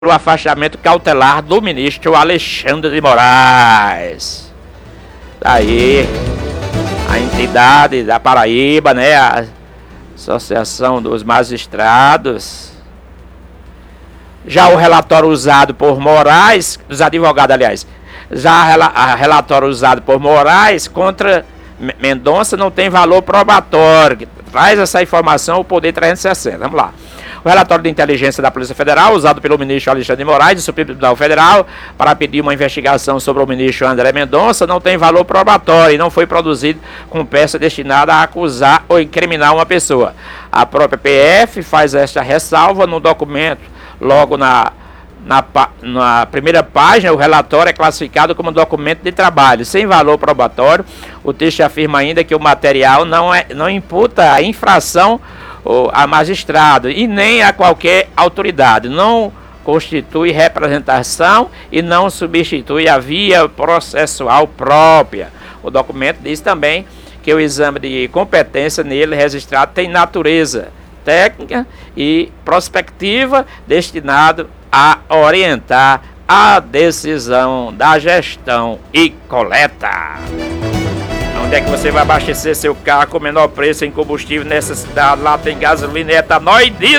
o afastamento cautelar do ministro Alexandre de Moraes. Daí, a entidade da Paraíba, né, a Associação dos Magistrados, já o relatório usado por Moraes, dos advogados, aliás, já o relatório usado por Moraes contra Mendonça não tem valor probatório. Traz essa informação o Poder 360. Vamos lá. O relatório de inteligência da Polícia Federal, usado pelo ministro Alexandre de Moraes, do Supremo Tribunal Federal, para pedir uma investigação sobre o ministro André Mendonça, não tem valor probatório e não foi produzido com peça destinada a acusar ou incriminar uma pessoa. A própria PF faz esta ressalva no documento. Logo na primeira página, o relatório é classificado como documento de trabalho, sem valor probatório. O texto afirma ainda que o material não imputa a infração a magistrado e nem a qualquer autoridade, não constitui representação e não substitui a via processual própria. O documento diz também que o exame de competência nele registrado tem natureza técnica e prospectiva, destinado a orientar a decisão da gestão e coleta. Onde é que você vai abastecer seu carro com menor preço em combustível nessa cidade? Lá tem gasolina e etanol e diesel.